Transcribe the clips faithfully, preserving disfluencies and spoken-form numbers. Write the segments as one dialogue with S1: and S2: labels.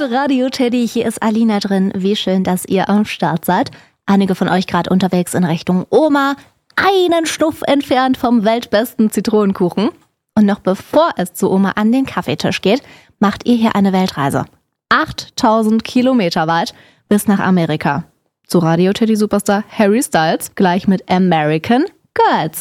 S1: Radio Teddy, hier ist Alina drin. Wie schön, dass ihr am Start seid. Einige von euch gerade unterwegs in Richtung Oma, einen Schnuff entfernt vom weltbesten Zitronenkuchen. Und noch bevor es zu Oma an den Kaffeetisch geht, macht ihr hier eine Weltreise. achttausend Kilometer weit bis nach Amerika. Zu Radio Teddy Superstar Harry Styles, gleich mit American Girls.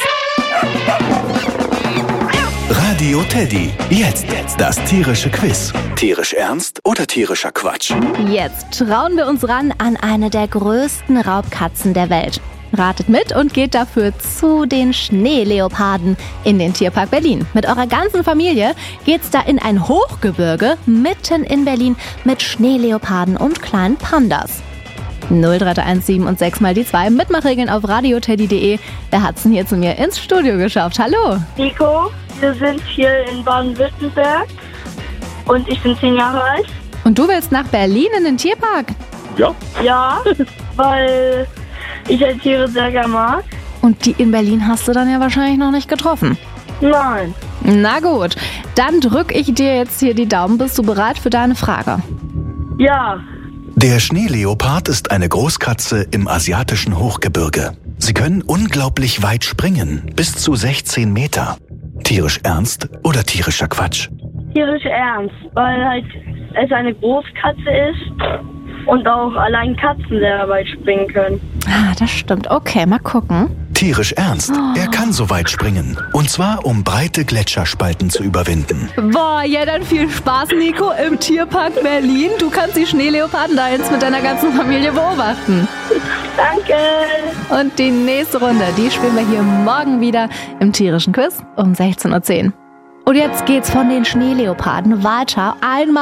S2: Radio Teddy, jetzt das tierische Quiz. Tierisch ernst oder tierischer Quatsch?
S1: Jetzt trauen wir uns ran an eine der größten Raubkatzen der Welt. Ratet mit und geht dafür zu den Schneeleoparden in den Tierpark Berlin. Mit eurer ganzen Familie geht's da in ein Hochgebirge mitten in Berlin mit Schneeleoparden und kleinen Pandas. null drei eins sieben und sechs mal die zwei. Mitmachregeln auf radioteddy punkt de. Wer hat's denn hier zu mir ins Studio geschafft? Hallo.
S3: Nico, wir sind hier in Baden-Württemberg und ich bin zehn Jahre alt.
S1: Und du willst nach Berlin in den Tierpark?
S4: Ja.
S3: Ja, weil ich halt Tiere sehr gerne mag.
S1: Und die in Berlin hast du dann ja wahrscheinlich noch nicht getroffen.
S3: Nein.
S1: Na gut, dann drück ich dir jetzt hier die Daumen. Bist du bereit für deine Frage?
S3: Ja.
S2: Der Schneeleopard ist eine Großkatze im asiatischen Hochgebirge. Sie können unglaublich weit springen, bis zu sechzehn Meter. Tierisch ernst oder tierischer Quatsch?
S3: Tierisch ernst, weil halt es eine Großkatze ist und auch allein Katzen sehr weit springen können.
S1: Ah, das stimmt. Okay, mal gucken.
S2: Tierisch ernst. Er kann so weit springen. Und zwar, um breite Gletscherspalten zu überwinden.
S1: Boah, ja dann viel Spaß, Nico, im Tierpark Berlin. Du kannst die Schneeleoparden da jetzt mit deiner ganzen Familie beobachten.
S3: Danke.
S1: Und die nächste Runde, die spielen wir hier morgen wieder im tierischen Quiz um sechzehn Uhr zehn. Und jetzt geht's von den Schneeleoparden weiter. Einmal